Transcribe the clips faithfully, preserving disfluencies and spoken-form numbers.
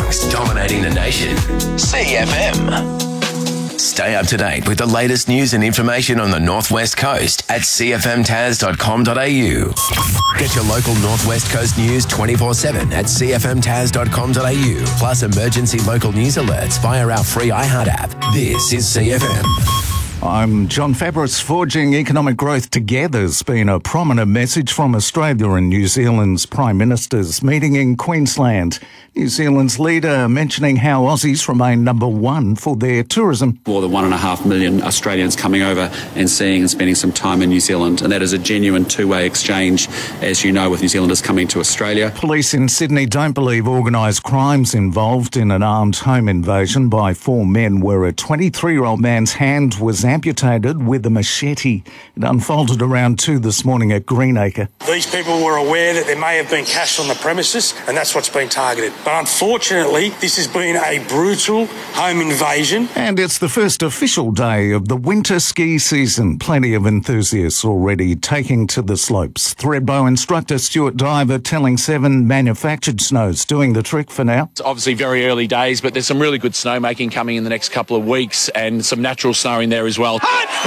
songs dominating the nation. C F M. Stay up to date with the latest news and information on the Northwest Coast at c f m taz dot com dot a u. Get your local Northwest Coast news twenty-four seven at c f m taz dot com dot a u. Plus emergency local news alerts via our free iHeart app. This is C F M. I'm John Fabris. Forging economic growth together has been a prominent message from Australia and New Zealand's Prime Ministers meeting in Queensland. New Zealand's leader mentioning how Aussies remain number one for their tourism. More than one and a half million Australians coming over and seeing and spending some time in New Zealand. And that is a genuine two-way exchange, as you know, with New Zealanders coming to Australia. Police in Sydney don't believe organised crime's involved in an armed home invasion by four men where a twenty-three-year-old man's hand was amputated with a machete. It unfolded around two this morning at Greenacre. These people were aware that there may have been cash on the premises, and that's what's been targeted. But unfortunately, this has been a brutal home invasion. And it's the first official day of the winter ski season. Plenty of enthusiasts already taking to the slopes. Thredbo instructor Stuart Diver telling Seven manufactured snow's doing the trick for now. It's obviously very early days, but there's some really good snowmaking coming in the next couple of weeks and some natural snow in there as well.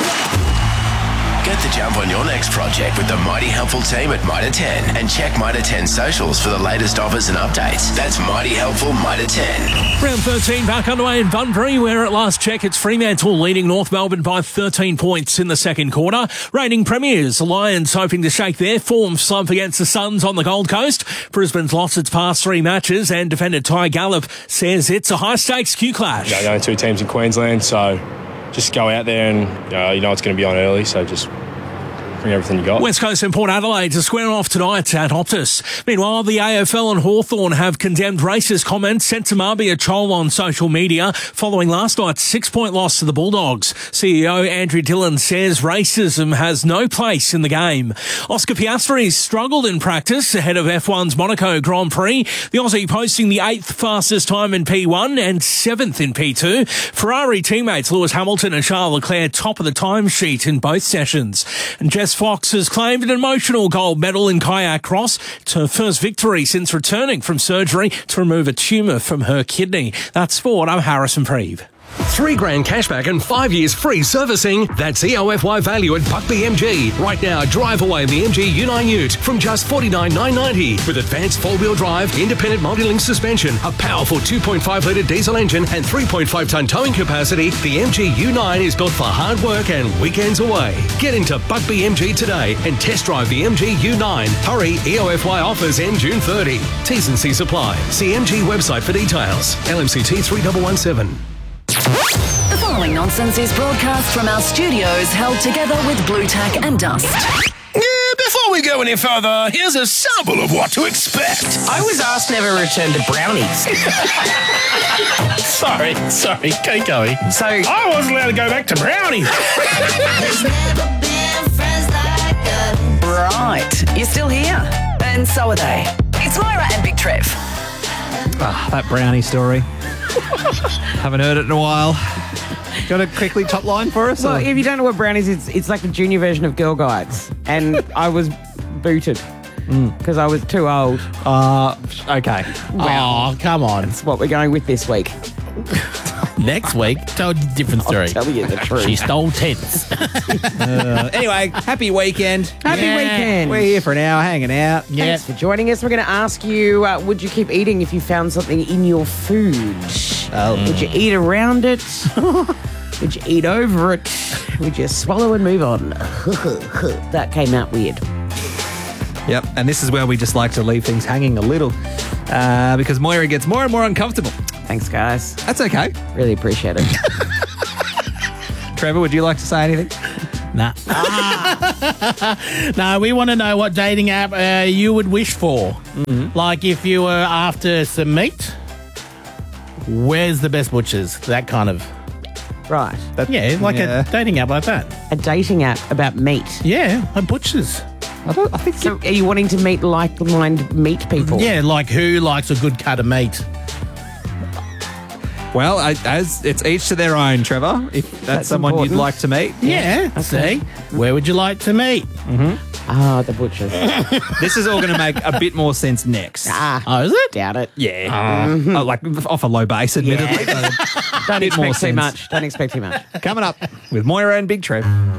Get the jump on your next project with the Mighty Helpful team at Mitre ten and check Mitre ten socials for the latest offers and updates. That's Mighty Helpful Mitre ten. Round thirteen back underway in Bunbury, where at last check it's Fremantle leading North Melbourne by thirteen points in the second quarter. Reigning premiers, the Lions hoping to shake their form slump against the Suns on the Gold Coast. Brisbane's lost its past three matches and defender Ty Gallop says it's a high-stakes Q-clash. You know, only two teams in Queensland, so just go out there and you know, you know it's going to be on early, so just bring everything you got. West Coast and Port Adelaide to square off tonight at Optus. Meanwhile, the A F L and Hawthorn have condemned racist comments sent to Marbia Chol on social media following last night's six-point loss to the Bulldogs. C E O Andrew Dillon says racism has no place in the game. Oscar Piastri struggled in practice ahead of F one's Monaco Grand Prix. The Aussie posting the eighth fastest time in P one and seventh in P two. Ferrari teammates Lewis Hamilton and Charles Leclerc top of the timesheet in both sessions. And Jess Fox has claimed an emotional gold medal in kayak cross. It's her first victory since returning from surgery to remove a tumour from her kidney. That's sport. I'm Harrison Preeve. Three grand cashback and five years free servicing. That's E O F Y value at Buck B M G. Right now, drive away the M G U nine Ute from just forty-nine thousand nine hundred ninety dollars with advanced four-wheel drive, independent multi-link suspension, a powerful two point five litre diesel engine and three point five tonne towing capacity. The M G U nine is built for hard work and weekends away. Get into Buck B M G today and test drive the M G U nine. Hurry, E O F Y offers end June thirtieth. T's and C's apply. See M G website for details. L M C T three one one seven. The following nonsense is broadcast from our studios held together with Blue Tack and Dust. Yeah, before we go any further, here's a sample of what to expect. I was asked never return to brownies. sorry, sorry, keep going. So I wasn't allowed to go back to brownies. Right, you're still here, and so are they. It's Moira and Big Trev. Ah, that brownie story. Haven't heard it in a while. Got a quickly top line for us? Well, or? if you don't know what brownies is, it's like the junior version of Girl Guides. And I was booted because mm. I was too old. Uh, okay. Well, oh, come on. That's what we're going with this week. Next week, tell you a different story. I'll tell you the truth. She stole tents. uh, anyway, happy weekend. Happy yeah. weekend. We're here for an hour, hanging out. Yeah. Thanks for joining us. We're going to ask you, uh, would you keep eating if you found something in your food? Oh. Would you eat around it? Would you eat over it? Would you swallow and move on? That came out weird. Yep, and this is where we just like to leave things hanging a little uh, because Moira gets more and more uncomfortable. Thanks, guys. That's okay. Really appreciate it. Trevor, would you like to say anything? Nah. Ah. No, we want to know what dating app uh, you would wish for. Mm-hmm. Like if you were after some meat, where's the best butchers? That kind of... Right. That, yeah, like yeah. a dating app like that. A dating app about meat? Yeah, like butchers. I, don't, I think so. Are you wanting to meet like-minded meat people? Yeah, like who likes a good cut of meat? Well, I, as it's each to their own, Trevor. If that's, that's someone important. You'd like to meet, yeah. yeah. Okay. See, where would you like to meet? Mm-hmm. Ah, the butchers. This is all going to make a bit more sense next. Ah, Oh, is it? doubt it. Yeah. Oh, like off a low base, admittedly. but Don't bit more expect too sense. much. Don't expect too much. Coming up with Moira and Big Trev.